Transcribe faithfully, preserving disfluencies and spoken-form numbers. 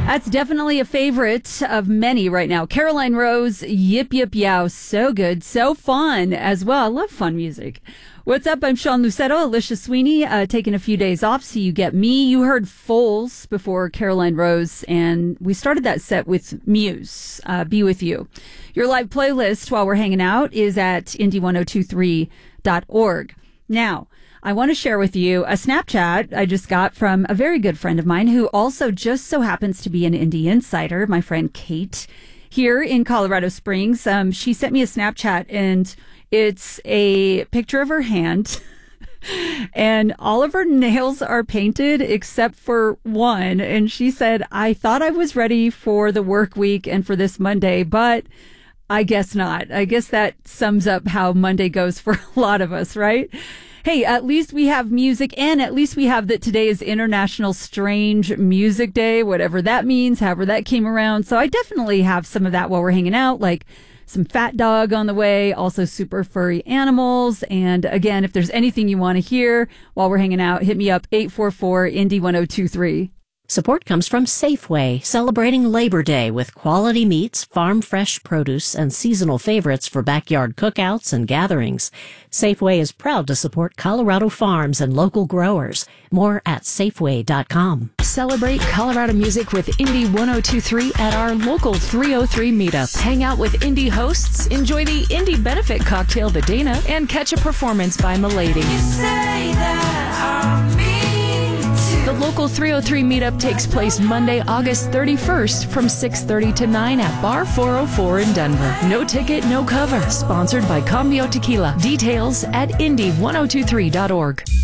That's definitely a favorite of many right now. Caroline Rose, Yip Yip Yow. So good. So fun as well. I love fun music. What's up? I'm Sean Lucetto, Alicia Sweeney, uh, taking a few days off. So you get me. You heard Foals before Caroline Rose, and we started that set with Muse, uh, Be With You. Your live playlist while we're hanging out is at indie ten twenty-three dot org. Now, I want to share with you a Snapchat I just got from a very good friend of mine who also just so happens to be an indie insider, my friend Kate, here in Colorado Springs. Um, she sent me a Snapchat, and it's a picture of her hand, and all of her nails are painted except for one. And she said, I thought I was ready for the work week and for this Monday, but I guess not. I guess that sums up how Monday goes for a lot of us, right? Hey, at least we have music, and at least we have that today is International Strange Music Day, whatever that means, however that came around. So I definitely have some of that while we're hanging out, like some Fat Dog on the way, also super furry animals. And again, if there's anything you want to hear while we're hanging out, hit me up, eight four four, Indy ten twenty-three. Support comes from Safeway, celebrating Labor Day with quality meats, farm fresh produce, and seasonal favorites for backyard cookouts and gatherings. Safeway is proud to support Colorado farms and local growers. More at Safeway dot com. Celebrate Colorado music with Indie ten twenty-three at our local three oh three meetup. Hang out with indie hosts, enjoy the Indie Benefit Cocktail the Dana, and catch a performance by Milady. You say that I'm mean to. The local three oh three meetup takes place Monday, August thirty-first from six thirty to nine at Bar four oh four in Denver. No ticket, no cover. Sponsored by Cambio Tequila. Details at Indie ten twenty-three dot org.